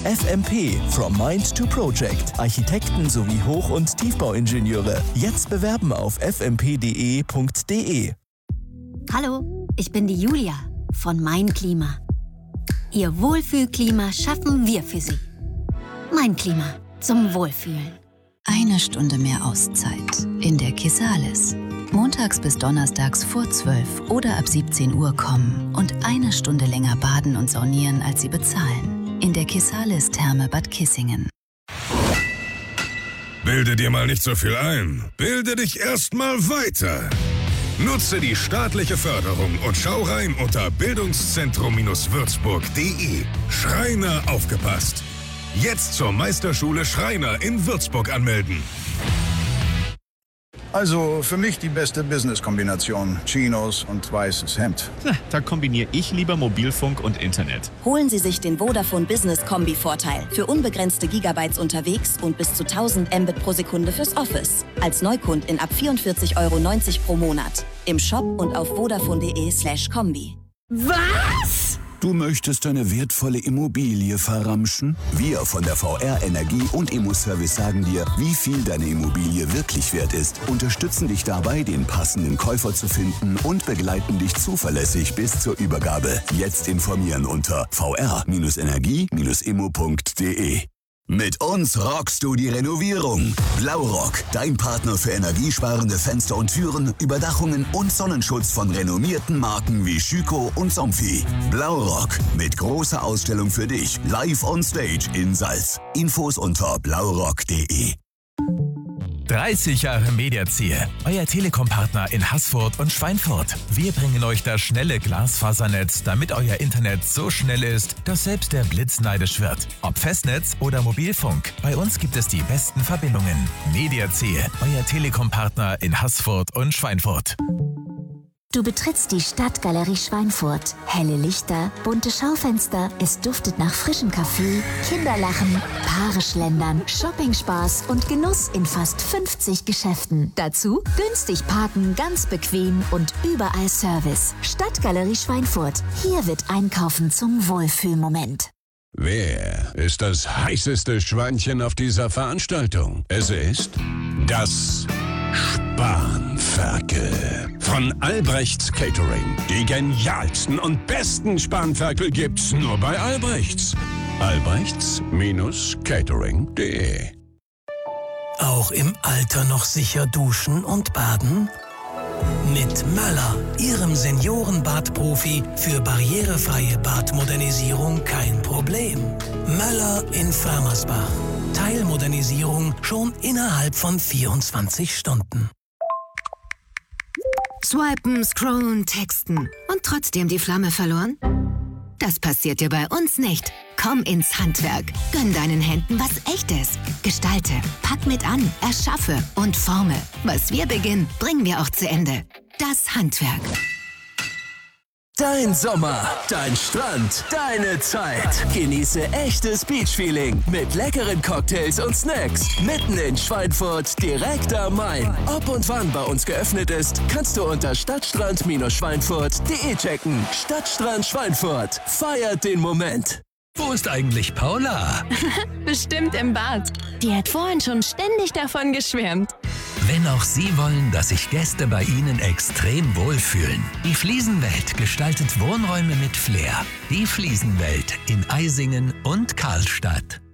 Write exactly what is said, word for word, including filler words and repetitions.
F M P, From Mind to Project. Architekten sowie Hoch- und Tiefbauingenieure. Jetzt bewerben auf f m p punkt d e punkt d e. Hallo, ich bin die Julia von Mein Klima. Ihr Wohlfühlklima schaffen wir für Sie. Mein Klima zum Wohlfühlen. Eine Stunde mehr Auszeit in der Kessalis. Montags bis donnerstags vor zwölf oder ab siebzehn Uhr kommen und eine Stunde länger baden und saunieren, als Sie bezahlen. In der Kessalis Therme Bad Kissingen. Bilde dir mal nicht so viel ein. Bilde dich erst mal weiter. Nutze die staatliche Förderung und schau rein unter bildungszentrum würzburg punkt d e. Schreiner aufgepasst. Jetzt zur Meisterschule Schreiner in Würzburg anmelden. Also für mich die beste Business-Kombination. Chinos und weißes Hemd. Na, da kombiniere ich lieber Mobilfunk und Internet. Holen Sie sich den Vodafone Business Kombi-Vorteil. Für unbegrenzte Gigabytes unterwegs und bis zu tausend Mbit pro Sekunde fürs Office. Als Neukundin ab vierundvierzig Euro neunzig pro Monat. Im Shop und auf vodafone punkt de slash kombi. Was? Du möchtest deine wertvolle Immobilie verramschen? Wir von der V R Energie und Immo-Service sagen dir, wie viel deine Immobilie wirklich wert ist, unterstützen dich dabei, den passenden Käufer zu finden und begleiten dich zuverlässig bis zur Übergabe. Jetzt informieren unter v r energie immo punkt d e. Mit uns rockst du die Renovierung. Blaurock, dein Partner für energiesparende Fenster und Türen, Überdachungen und Sonnenschutz von renommierten Marken wie Schüco und Somfy. Blaurock, mit großer Ausstellung für dich, live on stage in Salz. Infos unter blaurock punkt d e. dreißig Jahre Mediazier, euer Telekom-Partner in Haßfurt und Schweinfurt. Wir bringen euch das schnelle Glasfasernetz, damit euer Internet so schnell ist, dass selbst der Blitz neidisch wird. Ob Festnetz oder Mobilfunk, bei uns gibt es die besten Verbindungen. Mediazier, euer Telekom-Partner in Haßfurt und Schweinfurt. Du betrittst die Stadtgalerie Schweinfurt. Helle Lichter, bunte Schaufenster, es duftet nach frischem Kaffee, Kinderlachen, Paare schlendern, Shoppingspaß und Genuss in fast fünfzig Geschäften. Dazu günstig parken, ganz bequem und überall Service. Stadtgalerie Schweinfurt. Hier wird Einkaufen zum Wohlfühlmoment. Wer ist das heißeste Schweinchen auf dieser Veranstaltung? Es ist das Spanferkel von Albrechts Catering. Die genialsten und besten Spanferkel gibt's nur bei Albrechts. albrechts Catering punkt de. Auch im Alter noch sicher duschen und baden? Mit Möller, Ihrem Seniorenbadprofi, für barrierefreie Badmodernisierung kein Problem. Möller in Framersbach. Teilmodernisierung schon innerhalb von vierundzwanzig Stunden. Swipen, scrollen, texten und trotzdem die Flamme verloren? Das passiert dir bei uns nicht. Komm ins Handwerk. Gönn deinen Händen was Echtes. Gestalte, pack mit an, erschaffe und forme. Was wir beginnen, bringen wir auch zu Ende. Das Handwerk. Dein Sommer, dein Strand, deine Zeit. Genieße echtes Beach-Feeling mit leckeren Cocktails und Snacks. Mitten in Schweinfurt, direkt am Main. Ob und wann bei uns geöffnet ist, kannst du unter stadtstrand schweinfurt punkt de checken. Stadtstrand Schweinfurt. Feiert den Moment. Wo ist eigentlich Paula? Bestimmt im Bad. Die hat vorhin schon ständig davon geschwärmt. Wenn auch Sie wollen, dass sich Gäste bei Ihnen extrem wohlfühlen. Die Fliesenwelt gestaltet Wohnräume mit Flair. Die Fliesenwelt in Eisingen und Karlstadt.